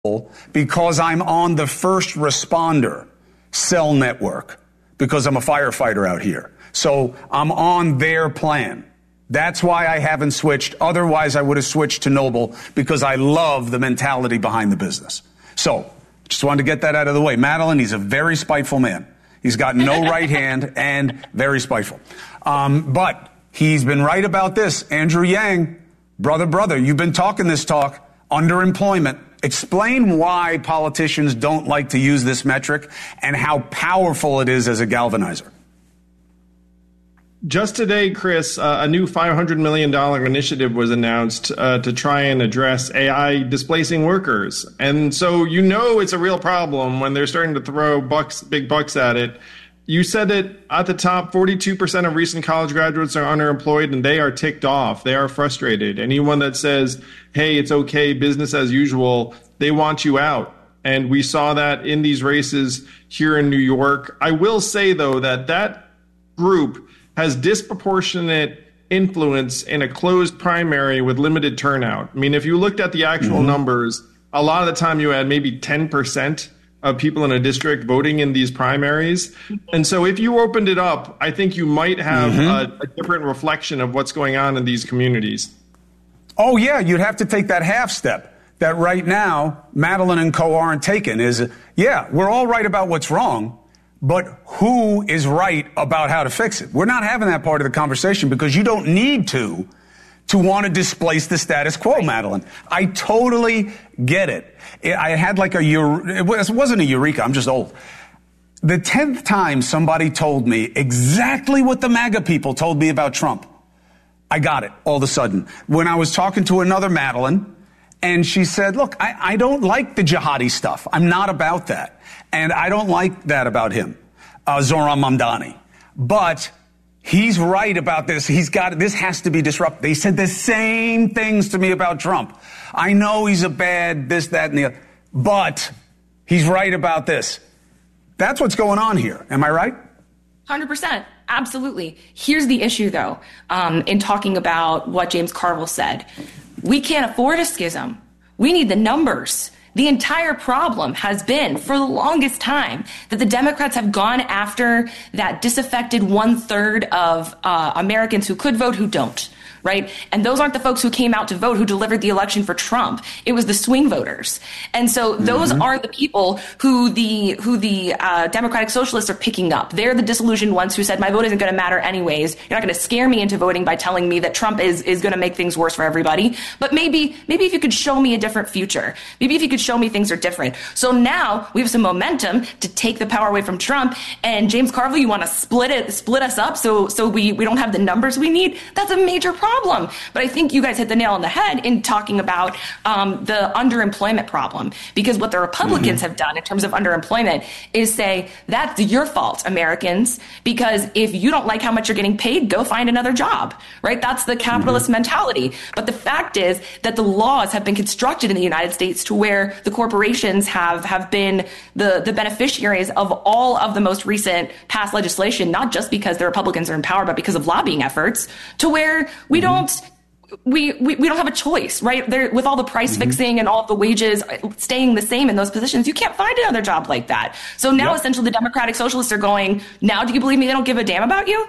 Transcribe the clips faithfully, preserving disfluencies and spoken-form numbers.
because I'm on the first responder cell network because I'm a firefighter out here. So I'm on their plan. That's why I haven't switched. Otherwise, I would have switched to Noble because I love the mentality behind the business. So just wanted to get that out of the way. Madeline, he's a very spiteful man. He's got no right hand and very spiteful. Um, but he's been right about this. Andrew Yang, brother, brother, you've been talking this talk, underemployment. Explain why politicians don't like to use this metric and how powerful it is as a galvanizer. Just today, Chris, uh, a new five hundred million dollars initiative was announced uh, to try and address A I displacing workers. And so you know it's a real problem when they're starting to throw bucks, big bucks at it. You said it at the top, forty-two percent of recent college graduates are underemployed, and they are ticked off. They are frustrated. Anyone that says, hey, it's okay, business as usual, they want you out. And we saw that in these races here in New York. I will say, though, that that group has disproportionate influence in a closed primary with limited turnout. I mean, if you looked at the actual mm-hmm. numbers, a lot of the time you had maybe ten percent of people in a district voting in these primaries. And so if you opened it up, I think you might have mm-hmm. a, a different reflection of what's going on in these communities. Oh, yeah, you'd have to take that half step that right now Madeline and co aren't taking is, yeah, we're all right about what's wrong, but who is right about how to fix it? We're not having that part of the conversation because you don't need to to want to displace the status quo, Madeline. I totally get it. I had like a, it wasn't a eureka, I'm just old. The tenth time somebody told me exactly what the MAGA people told me about Trump, I got it all of a sudden. When I was talking to another Madeline, and she said, look, I, I don't like the jihadi stuff. I'm not about that. And I don't like that about him, uh, Zoran Mamdani. But he's right about this. He's got, this has to be disrupted. They said the same things to me about Trump. I know he's a bad this, that, and the other, but he's right about this. That's what's going on here. Am I right? one hundred percent. Absolutely. Here's the issue, though, um, in talking about what James Carville said. We can't afford a schism. We need the numbers. The entire problem has been, for the longest time, that the Democrats have gone after that disaffected one-third of uh, Americans who could vote who don't, right? And those aren't the folks who came out to vote who delivered the election for Trump. It was the swing voters. And so those mm-hmm. are the people who the who the uh, Democratic Socialists are picking up. They're the disillusioned ones who said, my vote isn't going to matter anyways. You're not going to scare me into voting by telling me that Trump is, is going to make things worse for everybody. But maybe, maybe if you could show me a different future, maybe if you could show me things are different. So now we have some momentum to take the power away from Trump. And James Carville, you want to split it, split us up so so we, we don't have the numbers we need? That's a major problem. Problem. But I think you guys hit the nail on the head in talking about um, the underemployment problem, because what the Republicans mm-hmm. have done in terms of underemployment is say that's your fault, Americans, because if you don't like how much you're getting paid, go find another job, right? That's the capitalist mm-hmm. mentality. But the fact is that the laws have been constructed in the United States to where the corporations have, have been the, the beneficiaries of all of the most recent passed legislation, not just because the Republicans are in power, but because of lobbying efforts, to where we don't we, we we don't have a choice, right? There, with all the price mm-hmm. fixing and all of the wages staying the same in those positions, you can't find another job like that. So now yep. essentially the Democratic Socialists are going, now do you believe me they don't give a damn about you?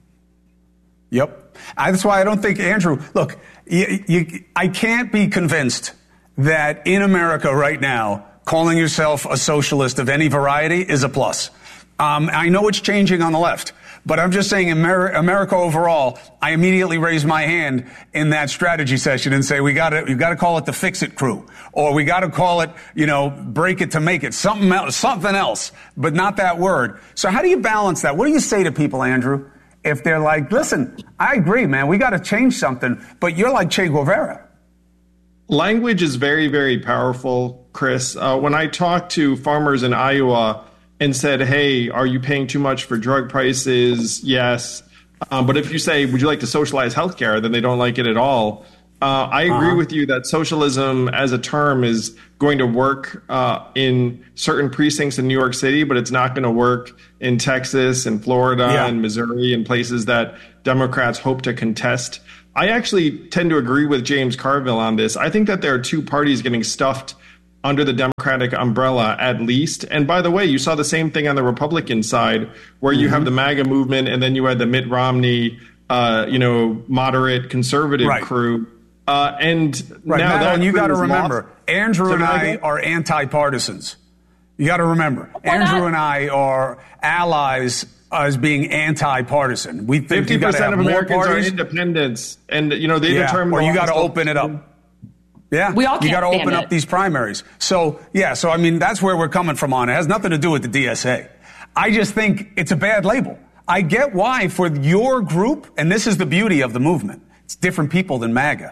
Yep. I, that's why I don't think, Andrew, look, you, you, I can't be convinced that in America right now, calling yourself a socialist of any variety is a plus. Um, I know it's changing on the left. But I'm just saying, Amer- America overall, I immediately raised my hand in that strategy session and say, we got to, you got to call it the fix it crew, or we got to call it, you know, break it to make it, something else, something else, but not that word. So how do you balance that? What do you say to people, Andrew, if they're like, listen, I agree, man, we got to change something, but you're like Che Guevara? Language is very, very powerful, Chris. Uh, when I talk to farmers in Iowa and said, hey, are you paying too much for drug prices? Yes. Um, but if you say, would you like to socialize healthcare, then they don't like it at all. Uh, I agree uh-huh. with you that socialism as a term is going to work uh, in certain precincts in New York City, but it's not going to work in Texas and Florida yeah. and Missouri and places that Democrats hope to contest. I actually tend to agree with James Carville on this. I think that there are two parties getting stuffed under the Democratic umbrella, at least. And by the way, you saw the same thing on the Republican side, where you mm-hmm. have the MAGA movement, and then you had the Mitt Romney, uh, you know, moderate conservative right. crew. Uh, and right. now Madeline, that you got to remember, lost. Andrew so and I MAGA? are anti-partisans. You got to remember, Why Andrew not? and I are allies as being anti-partisan. We think fifty percent of Americans parties. are independents, and you know they yeah. determine. Or you got to laws. open it up. Yeah, We all you can't got to stand open it. up these primaries. So yeah, so I mean that's where we're coming from on it. It has nothing to do with the D S A. I just think it's a bad label. I get why for your group, and this is the beauty of the movement. It's different people than MAGA.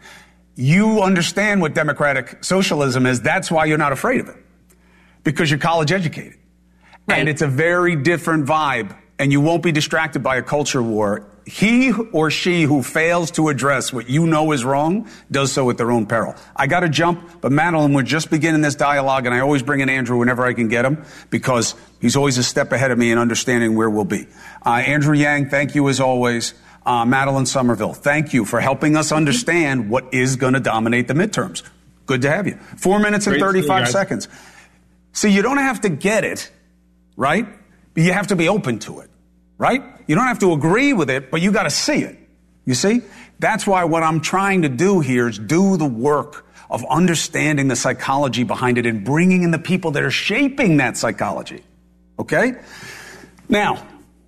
You understand what democratic socialism is. That's why you're not afraid of it, because you're college educated. Right. And it's a very different vibe, and you won't be distracted by a culture war. He or she who fails to address what you know is wrong does so at their own peril. I got to jump, but Madeline, we're just beginning this dialogue, and I always bring in Andrew whenever I can get him, because he's always a step ahead of me in understanding where we'll be. Uh, Andrew Yang, thank you as always. Uh, Madeline Somerville, thank you for helping us understand what is going to dominate the midterms. Good to have you. Four minutes and Great to see you thirty-five guys. seconds. See, you don't have to get it, right? But you have to be open to it, right? You don't have to agree with it, but you got to see it. You see? That's why what I'm trying to do here is do the work of understanding the psychology behind it and bringing in the people that are shaping that psychology. Okay? Now,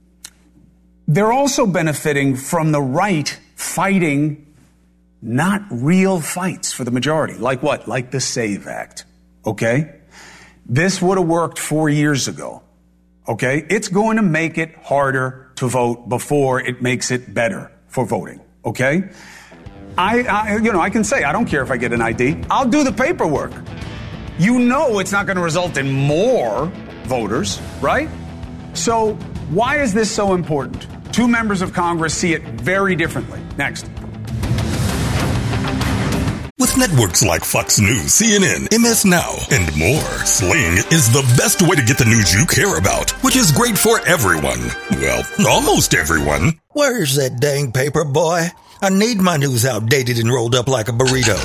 they're also benefiting from the right fighting not real fights for the majority. Like what? Like the SAVE Act. Okay? This would have worked four years ago. Okay? It's going to make it harder to vote before it makes it better for voting. Okay? I, I, you know, I can say, I don't care if I get an I D. I'll do the paperwork. You know it's not going to result in more voters, right? So why is this so important? Two members of Congress see it very differently. Next. With networks like Fox News, C N N, M S Now, and more, Sling is the best way to get the news you care about, which is great for everyone. Well, almost everyone. Where's that dang paper, boy? I need my news outdated and rolled up like a burrito.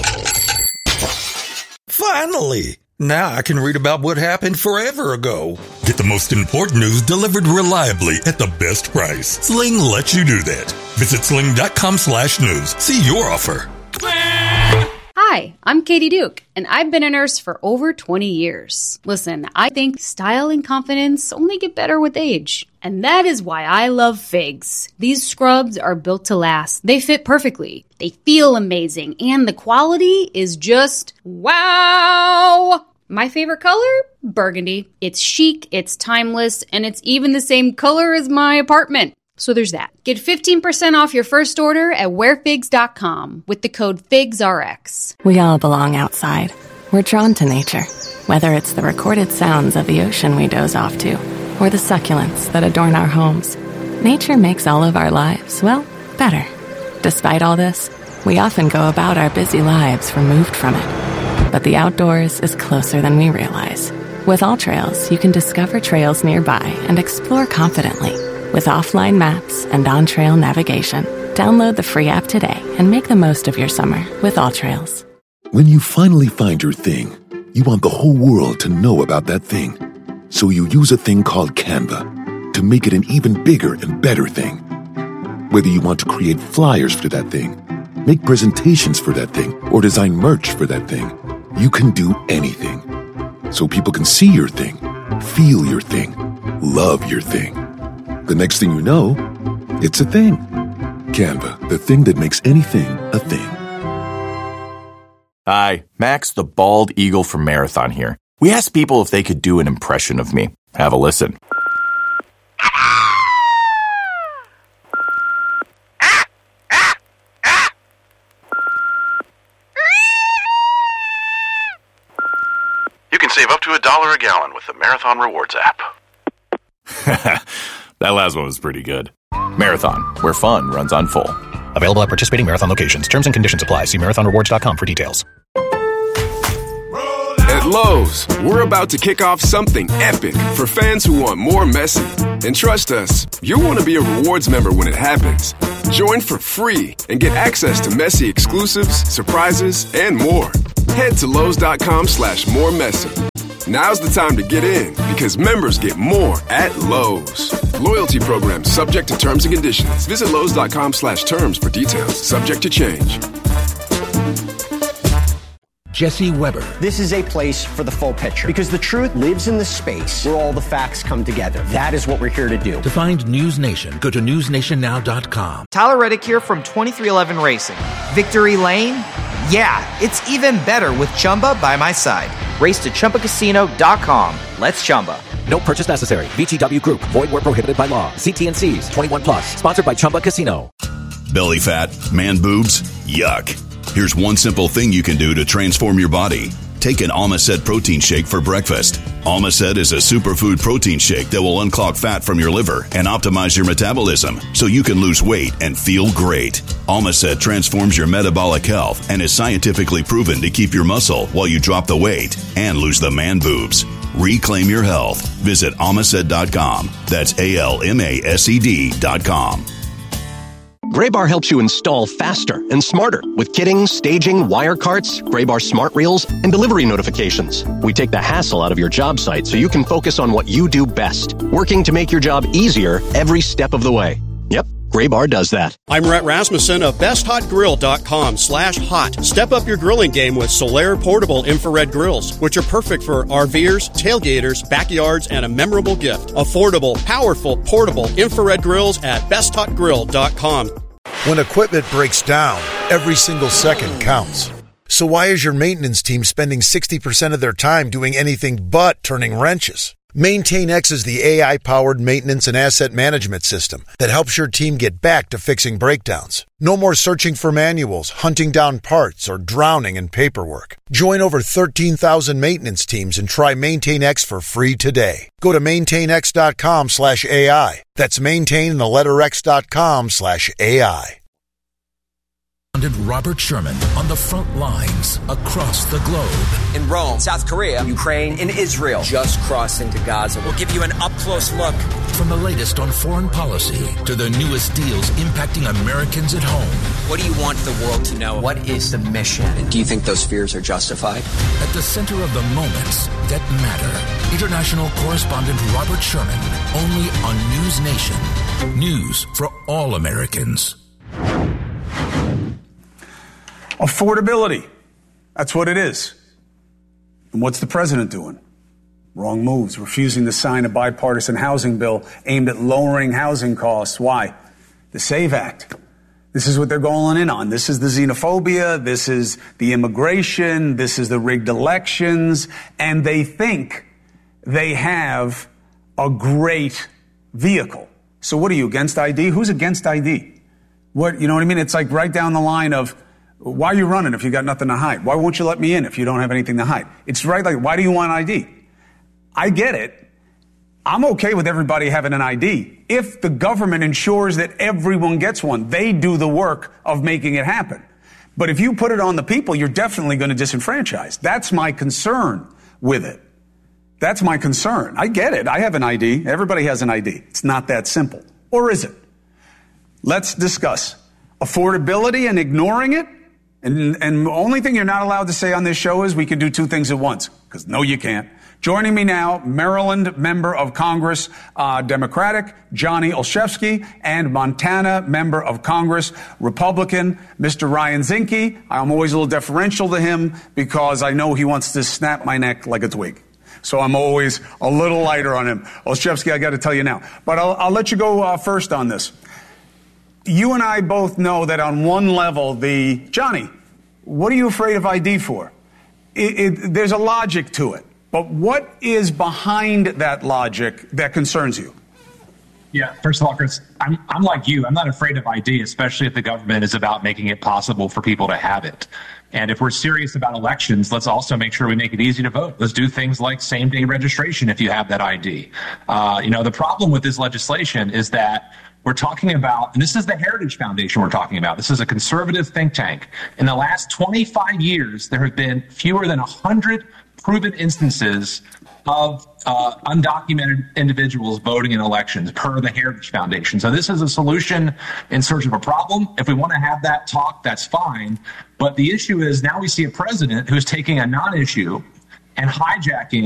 Finally! Now I can read about what happened forever ago. Get the most important news delivered reliably at the best price. Sling lets you do that. Visit sling.com slash news. See your offer. Hi, I'm Katie Duke, and I've been a nurse for over twenty years. Listen, I think style and confidence only get better with age. And that is why I love Figs. These scrubs are built to last. They fit perfectly. They feel amazing. And the quality is just wow! My favorite color? Burgundy. It's chic, it's timeless, and it's even the same color as my apartment. So there's that. Get fifteen percent off your first order at wear figs dot com with the code FIGSRX. We all belong outside. We're drawn to nature, whether it's the recorded sounds of the ocean we doze off to, or the succulents that adorn our homes. Nature makes all of our lives, well, better. Despite all this, we often go about our busy lives removed from it. But the outdoors is closer than we realize. With AllTrails, you can discover trails nearby and explore confidently. With offline maps and on-trail navigation, download the free app today and make the most of your summer with AllTrails. When you finally find your thing, you want the whole world to know about that thing. So you use a thing called Canva to make it an even bigger and better thing. Whether you want to create flyers for that thing, make presentations for that thing, or design merch for that thing, you can do anything. So people can see your thing, feel your thing, love your thing. The next thing you know, it's a thing. Canva, the thing that makes anything a thing. Hi, Max the Bald Eagle from Marathon here. We asked people if they could do an impression of me. Have a listen. You can save up to a dollar a gallon with the Marathon Rewards app. That last one was pretty good. Marathon, where fun runs on full. Available at participating Marathon locations. Terms and conditions apply. See marathon rewards dot com for details. At Lowe's, we're about to kick off something epic for fans who want more messy. And trust us, you'll want to be a rewards member when it happens. Join for free and get access to messy exclusives, surprises, and more. Head to Lowe's.com slash more messy. Now's the time to get in because members get more at Lowe's. Loyalty program subject to terms and conditions. Visit Lowe's.com slash terms for details. Subject to change. Jesse Weber. This is a place for the full picture because the truth lives in the space where all the facts come together. That is what we're here to do. To find News Nation, go to news nation now dot com. Tyler Reddick here from twenty-three eleven Racing. Victory Lane? Yeah, it's even better with Chumba by my side. Race to Chumba Casino dot com. Let's Chumba. No purchase necessary. V G W Group. Void where prohibited by law. See T and C's. twenty-one plus. Sponsored by Chumba Casino. Belly fat, man boobs, yuck. Here's one simple thing you can do to transform your body. Take an Almacet protein shake for breakfast. Almacet is a superfood protein shake that will unclog fat from your liver and optimize your metabolism so you can lose weight and feel great. Almacet transforms your metabolic health and is scientifically proven to keep your muscle while you drop the weight and lose the man boobs. Reclaim your health. Visit almacet dot com. That's A L M A S E D dot com. Graybar helps you install faster and smarter with kitting, staging, wire carts, Graybar smart reels, and delivery notifications. We take the hassle out of your job site so you can focus on what you do best, working to make your job easier every step of the way. Yep, Graybar does that. I'm Rhett Rasmussen of best hot grill dot com slash hot. Step up your grilling game with Solaire portable infrared grills, which are perfect for RVers, tailgaters, backyards, and a memorable gift. Affordable, powerful, portable infrared grills at best hot grill dot com. When equipment breaks down, every single second counts. So why is your maintenance team spending sixty percent of their time doing anything but turning wrenches? MaintainX is the A I-powered maintenance and asset management system that helps your team get back to fixing breakdowns. No more searching for manuals, hunting down parts, or drowning in paperwork. Join over thirteen thousand maintenance teams and try MaintainX for free today. Go to maintainx.com slash AI. That's maintain the letter x.com slash AI. Robert Sherman on the front lines across the globe. In Rome, South Korea, Ukraine, and Israel. Just crossed into Gaza. We'll give you an up-close look. From the latest on foreign policy to the newest deals impacting Americans at home. What do you want the world to know? What is the mission? And do you think those fears are justified? At the center of the moments that matter. International correspondent Robert Sherman, only on News Nation. News for all Americans. Affordability. That's what it is. And what's the president doing? Wrong moves. Refusing to sign a bipartisan housing bill aimed at lowering housing costs. Why? The SAVE Act. This is what they're going in on. This is the xenophobia. This is the immigration. This is the rigged elections. And they think they have a great vehicle. So what are you, against I D? Who's against I D? What, you know what I mean? It's like right down the line of, why are you running if you got nothing to hide? Why won't you let me in if you don't have anything to hide? It's right like, why do you want I D? I get it. I'm okay with everybody having an I D if the government ensures that everyone gets one. They do the work of making it happen. But if you put it on the people, you're definitely going to disenfranchise. That's my concern with it. That's my concern. I get it. I have an I D. Everybody has an I D. It's not that simple. Or is it? Let's discuss affordability and ignoring it. And, and the only thing you're not allowed to say on this show is we can do two things at once. Because no, you can't. Joining me now, Maryland member of Congress, uh, Democratic, Johnny Olszewski, and Montana member of Congress, Republican, Mister Ryan Zinke. I'm always a little deferential to him because I know he wants to snap my neck like a twig. So I'm always a little lighter on him. Olszewski, I got to tell you now. But I'll, I'll let you go uh, first on this. You and I both know that on one level, the, Johnny, what are you afraid of I D for? It, it, there's a logic to it. But what is behind that logic that concerns you? Yeah, first of all, Chris, I'm, I'm like you. I'm not afraid of I D, especially if the government is about making it possible for people to have it. And if we're serious about elections, let's also make sure we make it easy to vote. Let's do things like same-day registration if you have that I D. Uh, you know, the problem with this legislation is that we're talking about, and this is the Heritage Foundation we're talking about. This is a conservative think tank. In the last twenty-five years, there have been fewer than one hundred proven instances of uh, undocumented individuals voting in elections per the Heritage Foundation. So this is a solution in search of a problem. If we want to have that talk, that's fine. But the issue is now we see a president who's taking a non-issue and hijacking